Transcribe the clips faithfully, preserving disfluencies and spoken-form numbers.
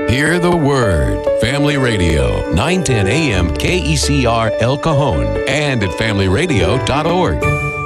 Hear the Word. Family Radio, nine ten A M K E C R El Cajon, and at family radio dot org.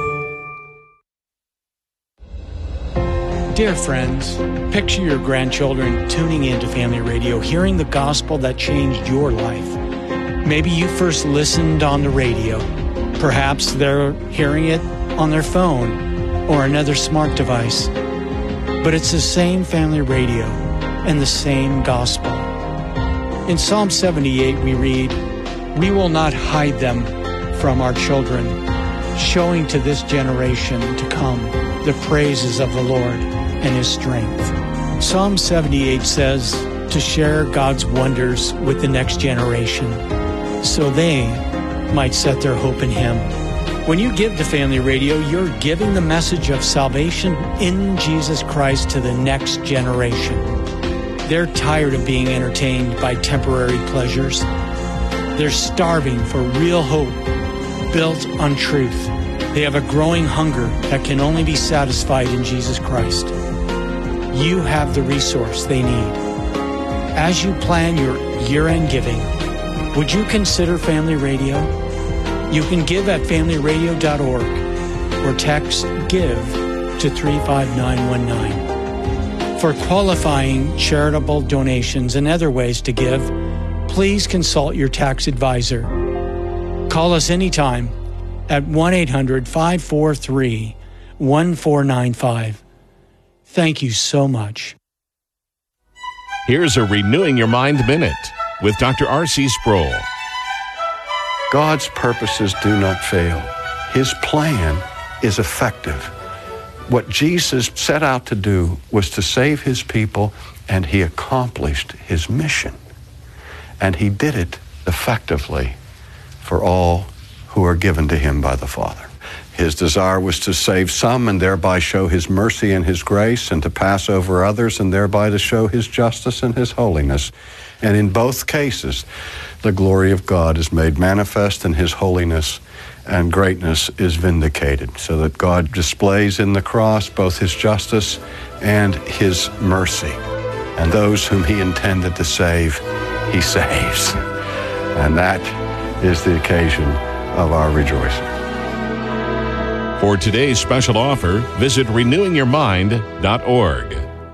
Dear friends, picture your grandchildren tuning into Family Radio, hearing the gospel that changed your life. Maybe you first listened on the radio. Perhaps they're hearing it on their phone or another smart device. But it's the same Family Radio and the same gospel. In Psalm seventy-eight we read, "We will not hide them from our children, showing to this generation to come the praises of the Lord and His strength." Psalm seventy-eight says to share God's wonders with the next generation so they might set their hope in Him. When you give to Family Radio, you're giving the message of salvation in Jesus Christ to the next generation. They're tired of being entertained by temporary pleasures. They're starving for real hope built on truth. They have a growing hunger that can only be satisfied in Jesus Christ. You have the resource they need. As you plan your year-end giving, would you consider Family Radio? You can give at family radio dot org or text GIVE to three five nine one nine. For qualifying charitable donations and other ways to give, please consult your tax advisor. Call us anytime at one eight hundred five four three one four nine five. Thank you so much. Here's a Renewing Your Mind Minute with Doctor R C Sproul. God's purposes do not fail. His plan is effective. What Jesus set out to do was to save His people, and He accomplished His mission. And He did it effectively for all who are given to Him by the Father. His desire was to save some and thereby show His mercy and His grace, and to pass over others and thereby to show His justice and His holiness. And in both cases, the glory of God is made manifest, and His holiness and greatness is vindicated, so that God displays in the cross both His justice and His mercy. And those whom He intended to save, He saves. And that is the occasion of our rejoicing. For today's special offer, visit renewing your mind dot org.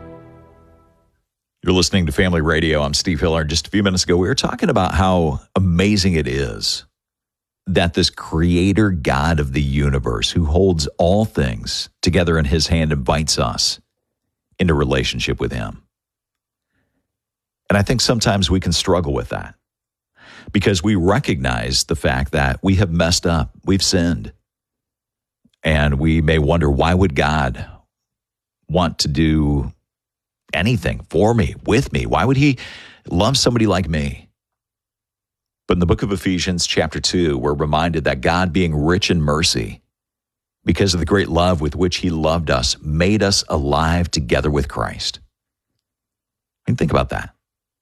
You're listening to Family Radio. I'm Steve Hillard. Just a few minutes ago, we were talking about how amazing it is that this creator God of the universe, who holds all things together in His hand, invites us into relationship with Him. And I think sometimes we can struggle with that because we recognize the fact that we have messed up, we've sinned, and we may wonder, why would God want to do anything for me, with me? Why would He love somebody like me? But in the book of Ephesians chapter two, we're reminded that God, being rich in mercy, because of the great love with which He loved us, made us alive together with Christ. I mean, think about that.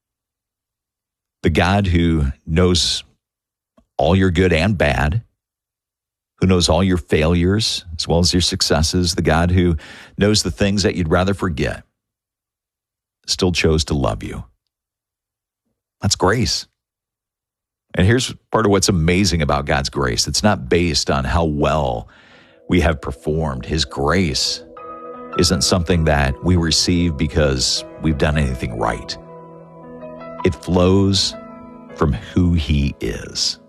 The God who knows all your good and bad, who knows all your failures as well as your successes, the God who knows the things that you'd rather forget, still chose to love you. That's grace. And here's part of what's amazing about God's grace. It's not based on how well we have performed. His grace isn't something that we receive because we've done anything right. It flows from who He is.